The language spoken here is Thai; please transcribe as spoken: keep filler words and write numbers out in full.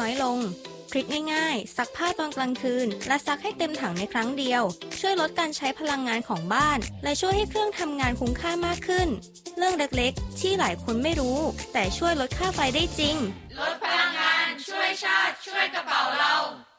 น้อยลงทริคง่ายๆซักผ้าตอนกลางคืนและซักให้เต็มถังในครั้งเดียวช่วยลดการใช้พลังงานของบ้านและช่วยให้เครื่องทำงานคุ้มค่ามากขึ้นเรื่องเล็กๆที่หลายคนไม่รู้แต่ช่วยลดค่าไฟได้จริงลดพลังงานช่วยชาติช่วยกระเป๋าเรา